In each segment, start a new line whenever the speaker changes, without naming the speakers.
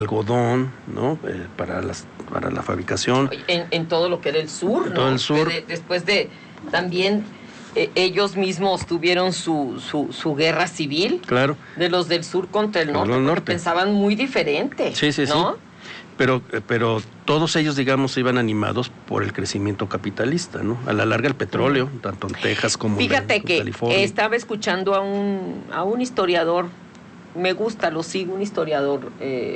algodón, ¿no? Para la fabricación.
En todo lo que era el sur, ¿no?
Todo el sur.
Después de también ellos mismos tuvieron su guerra civil.
Claro.
De los del sur contra el norte. Pensaban muy diferente.
Sí,
¿no?
Sí. Pero todos ellos, digamos, iban animados por el crecimiento capitalista, ¿no? A la larga el petróleo, tanto en Texas como en California.
Fíjate que estaba escuchando a un historiador, me gusta, lo sigo, un historiador.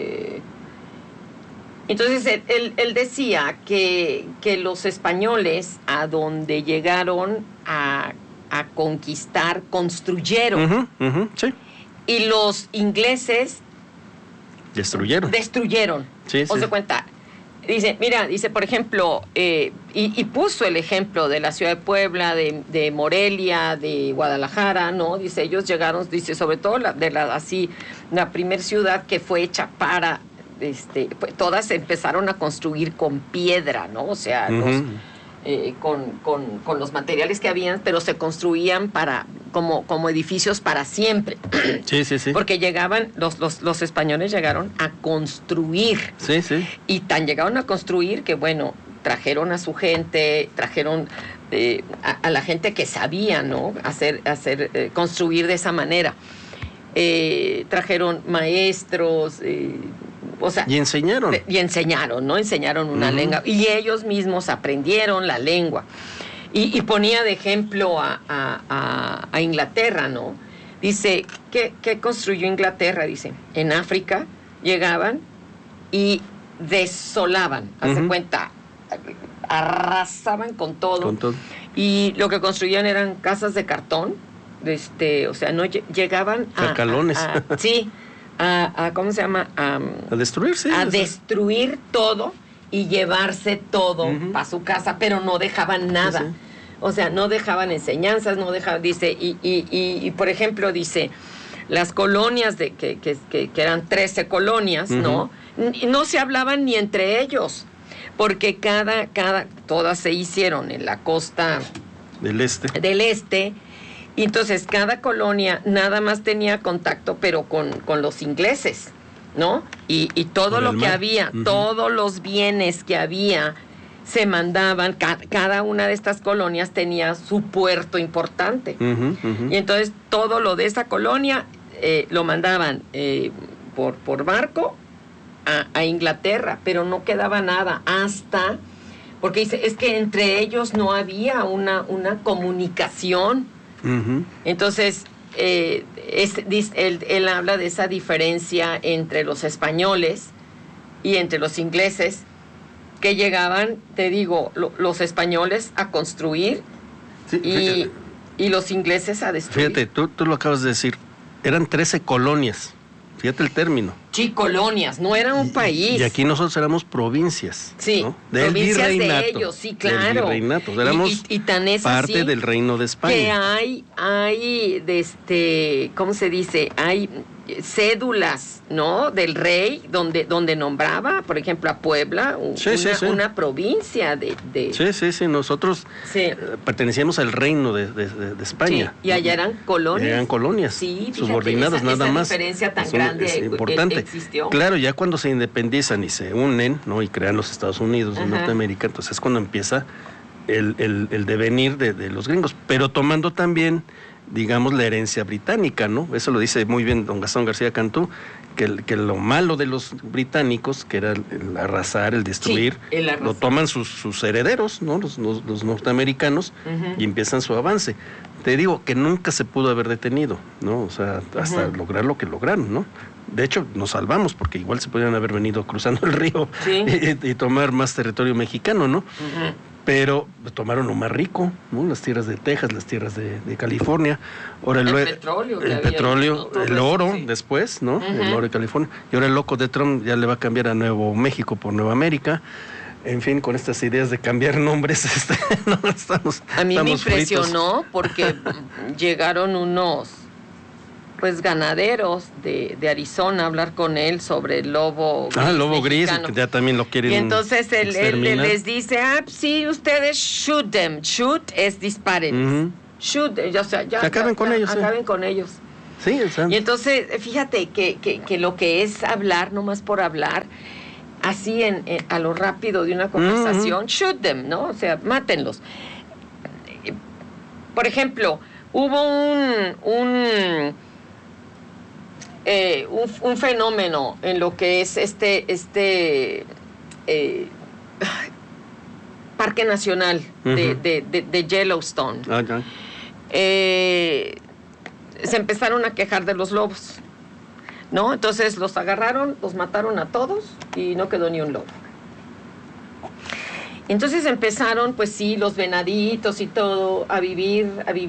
Entonces él decía que los españoles, a donde llegaron a conquistar, construyeron.
Sí.
Y los ingleses destruyeron.
Sí.
O se cuenta. Dice, por ejemplo, y puso el ejemplo de la ciudad de Puebla, de Morelia, de Guadalajara, ¿no? Dice, ellos llegaron, dice, sobre todo la primer ciudad que fue hecha para, pues, todas empezaron a construir con piedra, ¿no? O sea, con los materiales que habían, pero se construían como edificios para siempre.
Sí.
Porque llegaban, los españoles llegaron a construir.
Sí.
Y tan llegaron a construir que, bueno, trajeron a su gente, trajeron a la gente que sabía, ¿no? Construir de esa manera. Trajeron maestros, o sea,
y enseñaron.
¿no? Enseñaron una lengua. Y ellos mismos aprendieron la lengua. Y ponía de ejemplo a Inglaterra, ¿no? Dice, ¿qué construyó Inglaterra? Dice, en África llegaban y desolaban, hace cuenta, arrasaban con todo. Y lo que construían eran casas de cartón, o sea, no llegaban a...
Cacalones.
Sí. ¿Cómo se llama?
A destruirse.
A destruir todo y llevarse todo para su casa, pero no dejaban nada. Sí. O sea, no dejaban enseñanzas, no dejaban, dice, y por ejemplo, dice, las colonias que eran 13 colonias, ¿no? No se hablaban ni entre ellos, porque todas se hicieron en la costa
del este.
Y entonces cada colonia nada más tenía contacto, pero con los ingleses, ¿no? Y todo lo que había, todos los bienes que había, se mandaban, cada una de estas colonias tenía su puerto importante. Y entonces todo lo de esa colonia lo mandaban por barco a Inglaterra, pero no quedaba nada porque dice, es que entre ellos no había una comunicación. Entonces, él habla de esa diferencia entre los españoles y entre los ingleses, que llegaban, te digo, los españoles a construir y los ingleses a destruir.
Fíjate, tú lo acabas de decir, eran 13 colonias. Fíjate el término.
Sí, colonias, no era un país.
Y aquí nosotros éramos provincias.
Sí,
¿no?
provincias de ellos, sí, claro.
Del virreinato. Éramos
y tan es
parte
así
del reino de España.
Que hay ¿cómo se dice? Hay cédulas, ¿no? Del rey, donde nombraba, por ejemplo, a Puebla, una provincia de...
Sí, nosotros pertenecíamos al reino de España.
Sí, y allá eran colonias.
Eran colonias,
sí,
subordinadas, nada más.
Esa diferencia tan grande
es importante.
Existió.
Claro, ya cuando se independizan y se unen, ¿no? Y crean los Estados Unidos de Norteamérica, entonces es cuando empieza el devenir de los gringos, pero tomando también, digamos, la herencia británica, ¿no? Eso lo dice muy bien don Gastón García Cantú, que lo malo de los británicos, que era el arrasar, el destruir, lo toman sus herederos, ¿no? Los norteamericanos, y empiezan su avance. Te digo que nunca se pudo haber detenido, ¿no? O sea, hasta lograr lo que lograron, ¿no? De hecho, nos salvamos, porque igual se podrían haber venido cruzando el río y tomar más territorio mexicano, ¿no? Pero tomaron lo más rico, ¿no? Las tierras de Texas, las tierras de California. Ahora el petróleo, el oro después, ¿no? El oro de California. Y ahora el loco de Trump ya le va a cambiar a Nuevo México por Nueva América. En fin, con estas ideas de cambiar nombres, no estamos.
A mí me impresionó
fritos.
Porque llegaron unos ganaderos de Arizona a hablar con él sobre el lobo gris.
El lobo gris, que ya también lo quieren.
Y entonces él les dice, sí, ustedes shoot them. Shoot es disparen. Shoot, o sea, ya.
Acaben con ellos.
Acaben con ellos.
Sí, exacto.
Y entonces, fíjate que lo que es hablar, nomás por hablar, así a lo rápido de una conversación, shoot them, ¿no? O sea, mátenlos. Por ejemplo, hubo un fenómeno en lo que es este Parque Nacional de Yellowstone. Se empezaron a quejar de los lobos, ¿no? Entonces los agarraron, los mataron a todos y no quedó ni un lobo. Entonces empezaron, pues sí, los venaditos y todo, a vivir,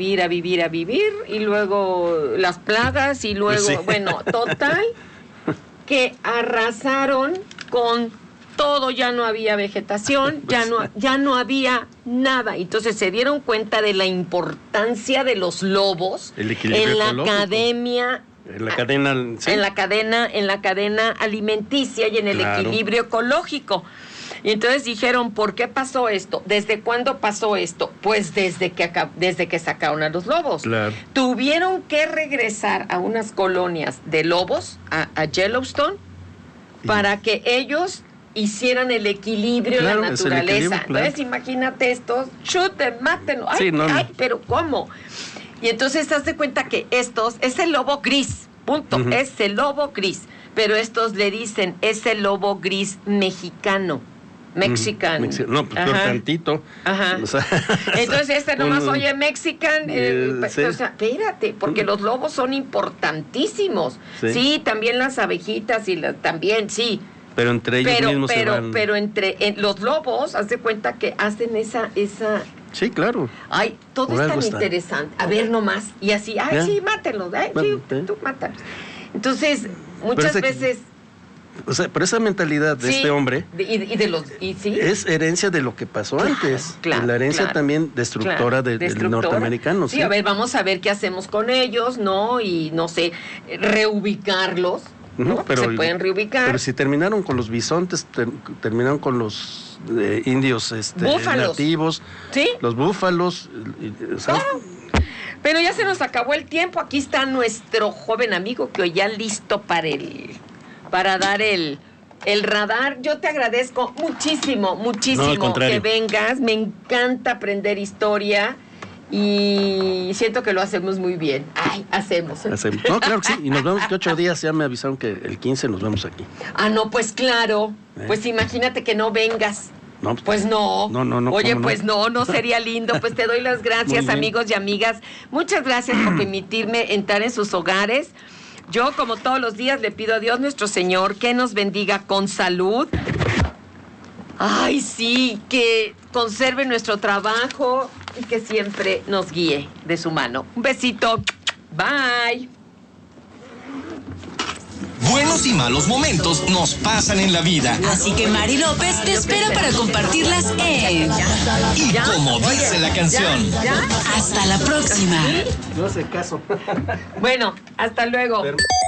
y luego las plagas, y luego, sí. Bueno, total, que arrasaron con todo, ya no había vegetación, ya no había nada. Entonces se dieron cuenta de la importancia de los lobos en la academia.
En la cadena, sí.
en la cadena alimenticia y en el equilibrio ecológico. Y entonces dijeron, ¿por qué pasó esto? ¿Desde cuándo pasó esto? Pues desde que sacaron a los lobos.
Claro.
Tuvieron que regresar a unas colonias de lobos, a Yellowstone, para que ellos hicieran el equilibrio en la naturaleza. Entonces imagínate estos, chuten, mátenlo. Ay, ay, pero ¿cómo? Y entonces te das cuenta que estos, es el lobo gris, punto, es el lobo gris. Pero estos le dicen, es el lobo gris mexicano. Mexicano.
No, pues peor tantito.
Ajá. O sea, entonces nomás oye Mexican, sí. O sea, espérate, porque los lobos son importantísimima. Sí, también las abejitas y también, sí.
Pero entre ellos mismos se van.
Pero entre los lobos, haz de cuenta que hacen esa...
Sí, claro.
Ay, todo es tan interesante. A ver nomás. Y así, ay, sí, mátenlos. Ay, sí, tú mátalos. Entonces, muchas veces...
O sea, pero esa mentalidad de este hombre
¿sí?
es herencia de lo que pasó antes. La herencia también destructora del norteamericano.
Sí, a ver, vamos a ver qué hacemos con ellos, ¿no? Y no sé, reubicarlos. ¿no?
Pero,
se pueden reubicar.
Pero si terminaron con los bisontes, terminaron con los indios nativos,
¿sí?
Los búfalos.
Pero ya se nos acabó el tiempo. Aquí está nuestro joven amigo que hoy ya listo para dar el radar. Yo te agradezco muchísimo que vengas. Me encanta aprender historia y siento que lo hacemos muy bien. Ay, hacemos.
No, claro que sí. Y nos vemos que 8 días, ya me avisaron que el 15 nos vemos aquí.
Ah, no, pues claro. Pues imagínate que no vengas.
No,
pues no.
No.
Oye, pues no sería lindo. Pues te doy las gracias, amigos y amigas. Muchas gracias por permitirme entrar en sus hogares. Yo, como todos los días, le pido a Dios nuestro Señor que nos bendiga con salud. Ay, sí, que conserve nuestro trabajo y que siempre nos guíe de su mano. Un besito. Bye.
Buenos y malos momentos nos pasan en la vida.
Así que Mari López te espera para compartirlas en...
Y como dice la canción.
Hasta la próxima.
No hace caso.
Bueno, hasta luego.